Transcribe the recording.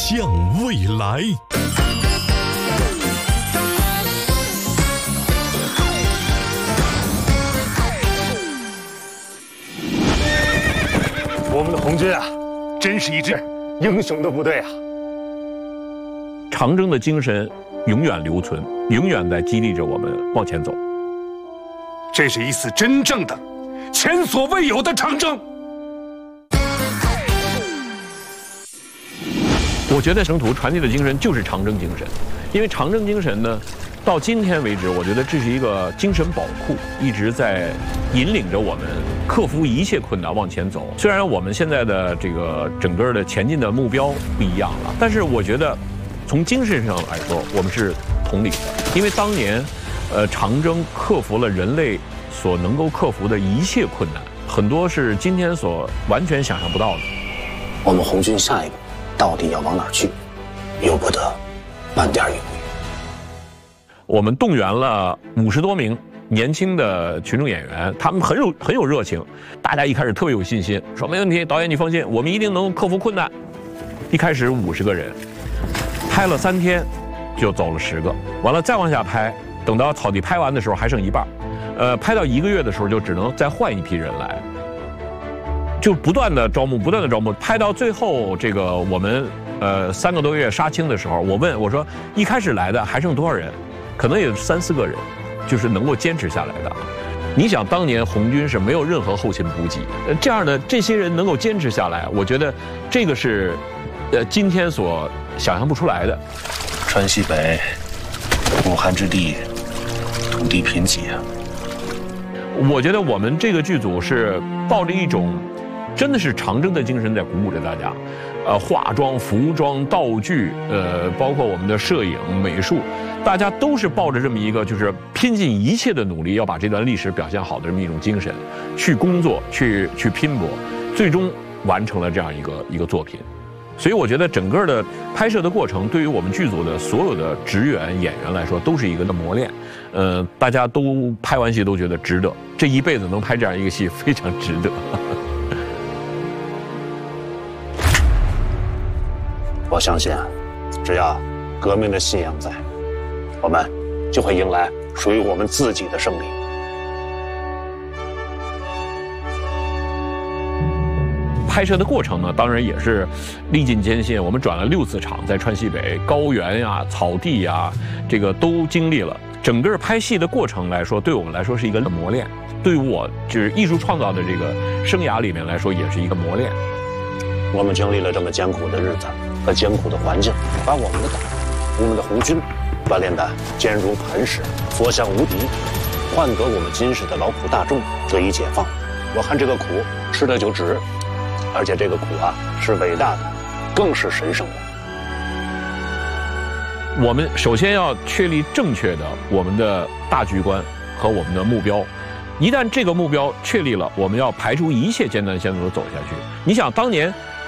向未来。 我们的红军啊，真是一支英雄的部队啊！ 长征的精神永远留存，永远在激励着我们往前走。 这是一次真正的、前所未有的长征。 我觉得省土传递的精神就是长征精神，因为长征精神呢，到今天为止，我觉得这是一个精神宝库，一直在引领着我们克服一切困难往前走。虽然我们现在的这个整个的前进的目标不一样了，但是我觉得从精神上来说，我们是同理的。因为当年，长征克服了人类所能够克服的一切困难，很多是今天所完全想象不到的。 我们红军下一步到底要往哪儿去，由不得半点犹豫。 我们动员了50多名年轻的群众演员，他们很有热情，大家一开始特别有信心，说没问题，导演你放心，我们一定能克服困难。一开始50个人，拍了3天，就走了10个，完了再往下拍，等到草地拍完的时候还剩一半，拍到1个月的时候就只能再换一批人来，就不断的招募，拍到最后这个我们3个多月杀青的时候，我说一开始来的还剩多少人？可能也3、4个人，就是能够坚持下来的。你想，当年红军是没有任何后勤补给，这样的这些人能够坚持下来，我觉得这个是，今天所想象不出来的。 川西北，武汉之地，土地贫瘠啊。 我觉得我们这个剧组是抱着一种，真的是长征的精神在鼓舞着大家。化妆、服装、道具，包括我们的摄影、美术，大家都是抱着这么一个，就是拼尽一切的努力，要把这段历史表现好的这么一种精神，去工作，去拼搏，最终完成了这样一个作品。所以我觉得整个的拍摄的过程，对于我们剧组的所有的职员、演员来说，都是一个磨练。大家都拍完戏都觉得值得，这一辈子能拍这样一个戏，非常值得。 我相信，只要革命的信仰在，我们就会迎来属于我们自己的胜利。 拍摄的过程呢，当然也是历尽艰辛。我们转了6次场，在川西北，高原呀、草地呀，这个都经历了。整个拍戏的过程来说，对我们来说是一个磨练，对于我就是艺术创造的这个生涯里面来说，也是一个磨练。 我们经历了这么艰苦的日子和艰苦的环境，把我们的党、我们的红军锻炼得坚如磐石，所向无敌，换得我们今世的劳苦大众得以解放。我看这个苦吃的就值，而且这个苦啊是伟大的，更是神圣的。 我们首先要确立正确的我们的大局观和我们的目标。一旦这个目标确立了，我们要排除一切艰难险阻的走下去。你想，当年